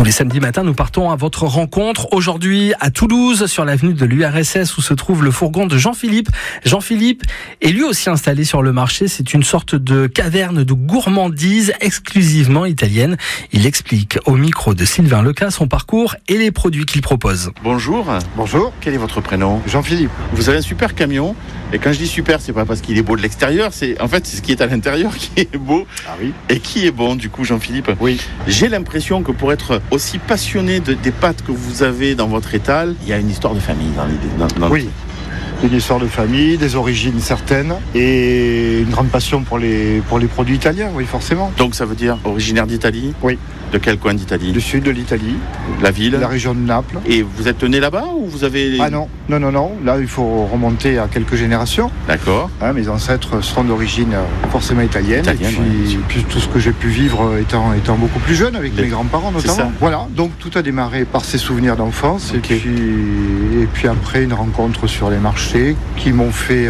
les samedis matins, nous partons à votre rencontre. Aujourd'hui, à Toulouse, sur l'avenue de l'URSS, où se trouve le fourgon de Jean-Philippe. Jean-Philippe est lui aussi installé sur le marché. C'est une sorte de caverne de gourmandise exclusivement italienne. Il explique au micro de Sylvain Lecas son parcours et les produits qu'il propose. Bonjour. Bonjour. Quel est votre prénom ? Jean-Philippe. Vous avez un super camion. Et quand je dis super, c'est pas parce qu'il est beau de l'extérieur, c'est ce qui est à l'intérieur qui est beau. Ah oui. Et qui est bon, du coup, Jean-Philippe ? Oui. J'ai l'impression que pour être aussi passionné des pâtes que vous avez dans votre étal, il y a une histoire de famille dans Oui. Une histoire de famille, des origines certaines et une grande passion pour les produits italiens, oui, forcément. Donc ça veut dire originaire d'Italie ? Oui. De quel coin d'Italie ? Du sud de l'Italie. La ville ? La région de Naples. Et vous êtes né là-bas ou vous avez... Ah non. Là, il faut remonter à quelques générations. D'accord. Mes ancêtres sont d'origine forcément italienne. Italienne, puis tout ce que j'ai pu vivre étant beaucoup plus jeune, avec mes grands-parents notamment. Ça. Voilà, donc tout a démarré par ces souvenirs d'enfance. Okay. Et puis après, une rencontre sur les marchés qui m'ont fait...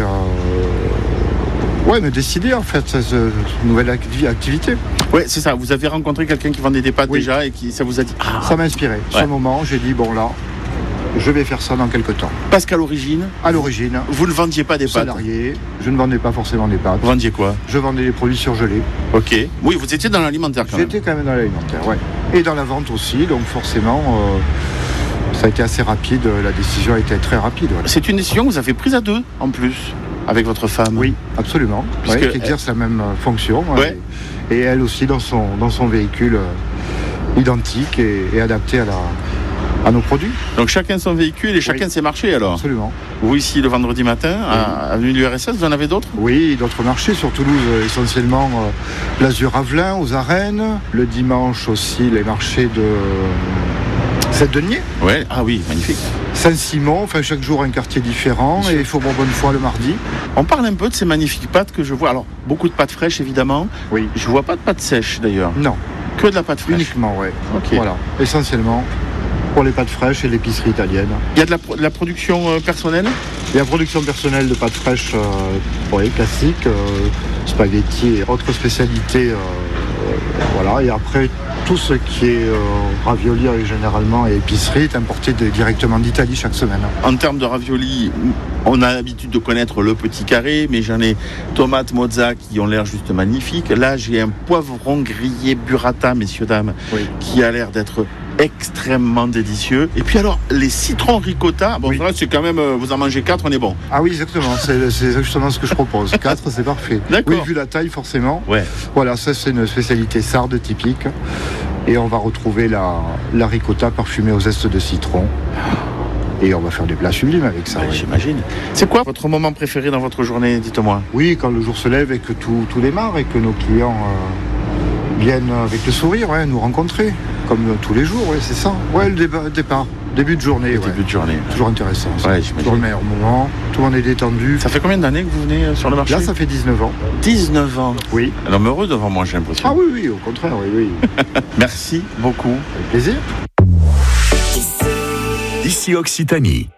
me décider en fait cette nouvelle activité. Ouais, c'est ça. Vous avez rencontré quelqu'un qui vendait des pâtes déjà et ça vous a dit... Ça m'a inspiré. Sur le moment, j'ai dit je vais faire ça dans quelques temps. Parce qu'à l'origine, vous ne vendiez pas des pâtes. Salarié, je ne vendais pas forcément des pâtes. Vous vendiez quoi ? Je vendais des produits surgelés. Ok. Oui, vous étiez dans l'alimentaire quand même. J'étais quand même dans l'alimentaire, ouais. Et dans la vente aussi, donc forcément... ça a été assez rapide, la décision a été très rapide. Voilà. C'est une décision que vous avez prise à deux, en plus, avec votre femme. Oui, absolument. Qui exerce la même fonction. Ouais. Et elle aussi dans son véhicule identique et adapté à nos produits. Donc chacun son véhicule et chacun ses marchés alors ? Absolument. Vous ici le vendredi matin, à l'avenue de l'URSS, vous en avez d'autres ? Oui, d'autres marchés sur Toulouse, essentiellement Place du Ravelin, aux Arènes. Le dimanche aussi, les marchés de... Saint-Denis. Ouais. Ah oui, magnifique. Saint-Simon, chaque jour un quartier différent. Et Faubourg-Bonnefoy le mardi. On parle un peu de ces magnifiques pâtes que je vois. Alors, beaucoup de pâtes fraîches évidemment. Oui. Je vois pas de pâtes sèches d'ailleurs. Non. Que de la pâte fraîche. Uniquement, ouais. Ok. Voilà. Essentiellement pour les pâtes fraîches et l'épicerie italienne. Il y a de la production personnelle ? Il y a production personnelle de pâtes fraîches classiques, spaghettis et autres spécialités. Voilà. Et après, tout ce qui est ravioli généralement et épicerie est importé directement d'Italie chaque semaine. En termes de ravioli, on a l'habitude de connaître le petit carré, mais j'en ai tomates mozza qui ont l'air juste magnifiques. Là, j'ai un poivron grillé burrata, messieurs, dames, qui a l'air d'être extrêmement délicieux. Et puis alors, les citrons ricotta, c'est quand même, vous en mangez 4, on est bon. Ah oui, exactement, c'est justement ce que je propose. 4, c'est parfait. D'accord. Oui, vu la taille, forcément. Ouais. Voilà, ça c'est une spécialité sarde typique. Et on va retrouver la ricotta parfumée aux zestes de citron. Et on va faire des plats sublimes avec ça. Ouais, j'imagine. C'est quoi votre moment préféré dans votre journée, dites-moi ? Oui, quand le jour se lève et que tout démarre et que nos clients viennent avec le sourire nous rencontrer. Comme tous les jours, c'est ça. Ouais, le départ. Début de journée. Début de journée. Toujours intéressant. Ouais, j'imagine. Toujours le meilleur moment. Tout le monde est détendu. Ça fait combien d'années que vous venez sur le marché ? Là, ça fait 19 ans. 19 ans. Oui. Un homme heureux devant moi, j'ai l'impression. Ah oui, au contraire, oui. Merci beaucoup. Avec plaisir. Ici Occitanie.